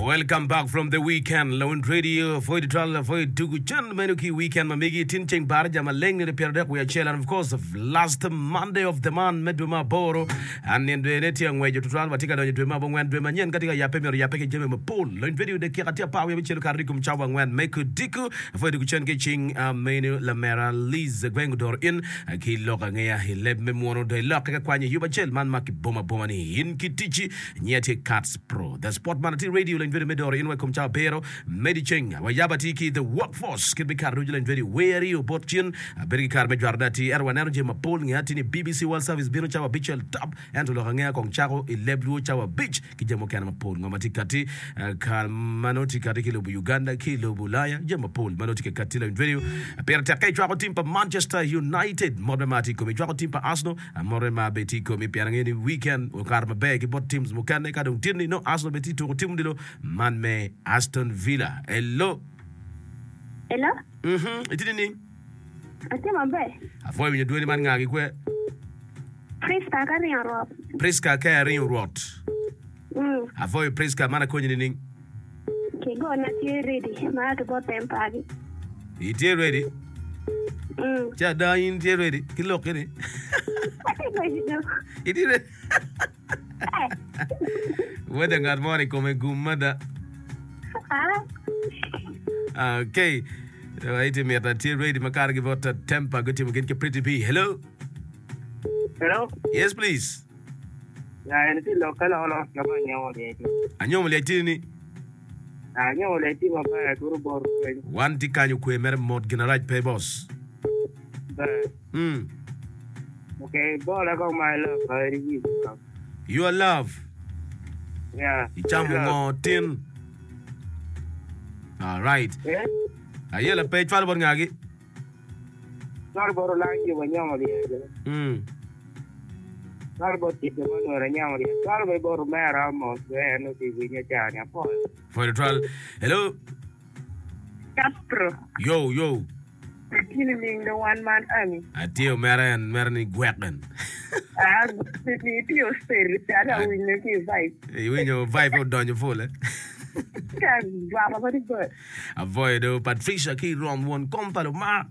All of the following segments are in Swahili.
Welcome back from the weekend. Lone Radio, Void Travel, Void Tuguchan, Menuki weekend, Mamigi, Tinching Barja, Maleng, the Pierre we are chill, and of course, last Monday of the month, Meduma Boro, and in the Netian way to travel, Tika, Dream, when Dreaman, Katika Yapem, Yapek, Jim Pool, Lone Video, the Kiratia Power, which you caricum Chawang, when make Diku, Void Tuguchan Kitching, Menu, Lamera, Liz, Gwangdor in, a kilo, he led Memono, de Laka, Kwanya, Yubachel, Man Maki Boma Bomani, in Kitichi, Nyeti Cats Pro, the Sport Manati Radio. Very medor in welcome chao pero mediching wayabatiki the workforce can be carujul and very wary opportune very car majority erwan energy mapol ngati ni BBC World Service bino chao beach top and to lokangea kong chao ileblu chao beach kijamo kana mapol ngamatikati kal manoti kati kilo Uganda kilo bulaya jama pol manoti katila in very pero takai chao team pa Manchester United modemati ko chao team pa Arsenal morema beti ko mi piarangeni weekend o karma bag bot teams mukane kadung tirni no Arsenal beti to team dilo man me Aston Villa. Hello. Hello? Itini? Ati mambe. Avoy when you do any man ngagi kwe. Priska kari rot. Priska kari rot. Avoy Priska mana kwenye nini? Okay, go na tie ready. Ma to bot tempagi. Iti ready? Cha da in tie ready. Kilo kene. Iti ready. Whether God morning come gumada. Okay. Wait a minute. Tea ready. Makar give out a temper. Good team get pretty B. Hello. Hello. Yes, please. Yeah, anything local or not? Anyo mletini. Anyo leti mapa guru bor. One tikanyo kwe mere mod generate pay boss. Okay, ball I got my love. Your love. Yeah. Ichamu tin. All right. Yeah. Ayela page file bon ngagi. Not boro langi wanyamali. Not boro tip the one or anyamali. Not boro mera mo no tivinya chanya po. For the trial. Hello. Capro. Yo. Killing the one man army. Atio mera and merni gwekden. The Tio spirit, I don't win the vibe. You win your vibe out down your full, eh? Avoid Patricia Key round one company ma.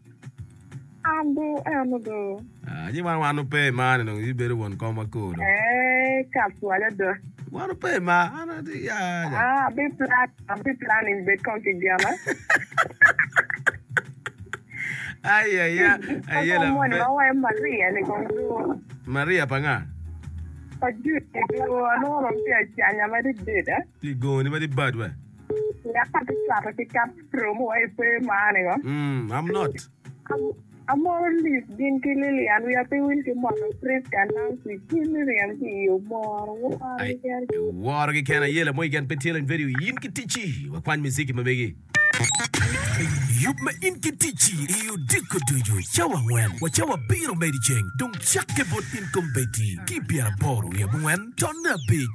Ambo. You want to pay man, you better one comma code. Capsuale. Want to pay ma? Yeah. Be planning the country diana. Ay, Maria and Maria Panga. But you go on of the China did, eh? You go anybody bad way. To pick up promo I pay money. I'm not. I'm more least Dinky Lily and we are paying to more Prisk and Nancy Kinnery and you more. War can a yellow boy can petil and very inkitichi. What one music in my baby? You may inkitichi, you diko do you, chawa wen, what chawa beer made ching, don't check about income betty, keep your boro, ya wen, don't be.